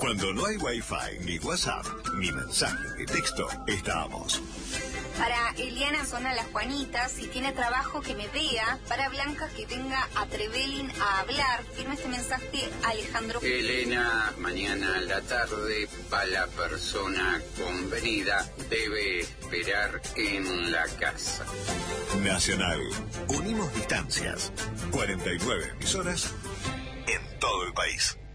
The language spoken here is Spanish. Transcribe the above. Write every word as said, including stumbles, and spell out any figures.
Cuando no hay wifi, ni WhatsApp, ni mensaje de texto, estamos. Para Eliana son a las Juanitas, y tiene trabajo que me vea. Para Blanca que venga a Trevelin a hablar. Firma este mensaje Alejandro. Elena, mañana a la tarde, para la persona convenida, debe esperar en la casa. Nacional. Unimos distancias. cuarenta y nueve emisoras en todo el país.